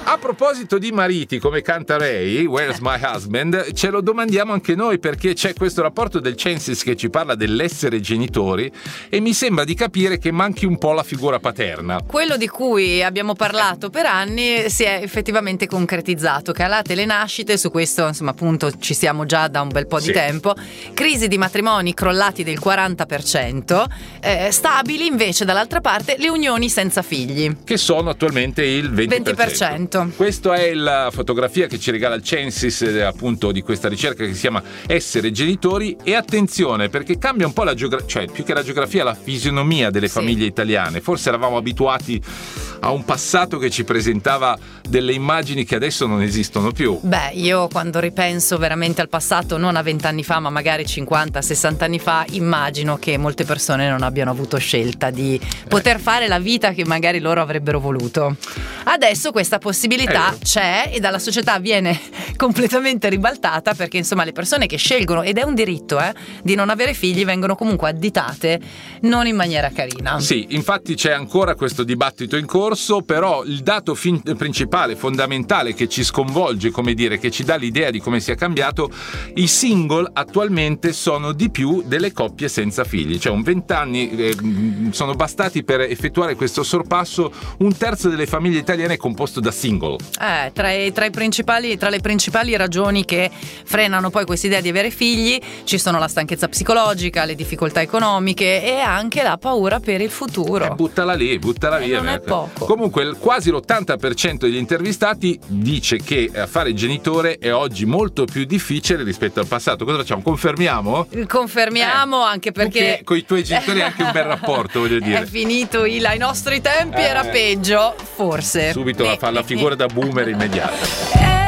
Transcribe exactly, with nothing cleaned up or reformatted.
A proposito di mariti, come canta Ray, Where's My Husband, ce lo domandiamo anche noi, perché c'è questo rapporto del Censis che ci parla dell'essere genitori e mi sembra di capire che manchi un po' la figura paterna. Quello di cui abbiamo parlato per anni si è effettivamente concretizzato. Calate le nascite, su questo insomma appunto ci siamo già da un bel po' di Sì. tempo. Crisi di matrimoni crollati del quaranta per cento, eh, stabili invece dall'altra parte le unioni senza figli, Che sono attualmente il venti per cento. venti per cento. Questa è la fotografia che ci regala il Censis, eh, appunto, di questa ricerca che si chiama Essere genitori. E attenzione, perché cambia un po' la geografia, cioè più che la geografia, la fisionomia delle Sì. famiglie italiane. Forse eravamo abituati a un passato che ci presentava delle immagini che adesso non esistono più. Beh, io quando ripenso veramente al passato, non a vent'anni fa, ma magari cinquanta sessanta anni fa, immagino che molte persone non abbiano avuto scelta di poter fare la vita che magari loro avrebbero voluto. Adesso questa possibilità Eh. c'è e dalla società viene completamente ribaltata, perché insomma le persone che scelgono, ed è un diritto, eh, di non avere figli, vengono comunque additate non in maniera carina. Sì, infatti c'è ancora questo dibattito in corso, però il dato fin- principale, fondamentale, che ci sconvolge, come dire, che ci dà l'idea di come sia cambiato, i single attualmente sono di più delle coppie senza figli. Cioè un vent'anni eh, sono bastati per effettuare questo sorpasso. Un terzo delle famiglie italiane è composto da single. Eh, tra, i, tra, i principali, tra le principali ragioni che frenano poi questa idea di avere figli ci sono la stanchezza psicologica, le difficoltà economiche e anche la paura per il futuro. Eh, buttala lì, buttala Eh, via. non è poco. Comunque il- quasi l'ottanta per cento degli intervistati dice che eh, fare genitore è oggi molto più difficile rispetto al passato. Cosa facciamo? Confermiamo? Confermiamo, anche perché con i tuoi genitori hai anche un bel rapporto, voglio dire. è finito il, ai nostri tempi Eh. era peggio, forse. Subito Eh, fa la eh, figura eh. da boomer immediata. Eh,